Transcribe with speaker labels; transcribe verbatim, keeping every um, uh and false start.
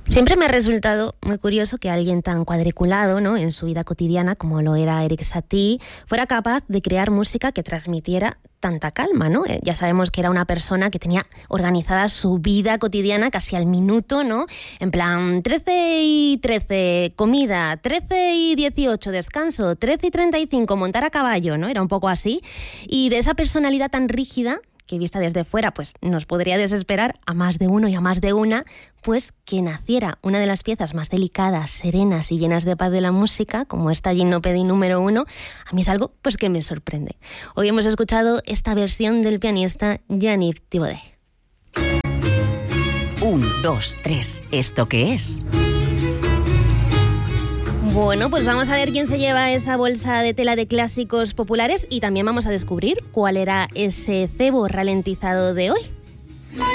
Speaker 1: Siempre me ha resultado muy curioso que alguien tan cuadriculado, ¿no?, en su vida cotidiana como lo era Erik Satie fuera capaz de crear música que transmitiera tanta calma, ¿no? Eh, ya sabemos que era una persona que tenía organizada su vida cotidiana casi al minuto, ¿no? En plan, trece y trece, comida, trece y dieciocho, descanso, trece y treinta y cinco, montar a caballo, ¿no? Era un poco así. Y de esa personalidad tan rígida, que vista desde fuera pues nos podría desesperar a más de uno y a más de una, pues que naciera una de las piezas más delicadas, serenas y llenas de paz de la música, como esta Gymnopédie número uno, a mí es algo pues que me sorprende. Hoy hemos escuchado esta versión del pianista Yaniv Thibaudet.
Speaker 2: Un, dos, tres, ¿esto qué es?
Speaker 1: Bueno, pues vamos a ver quién se lleva esa bolsa de tela de clásicos populares y también vamos a descubrir cuál era ese cebo ralentizado de hoy.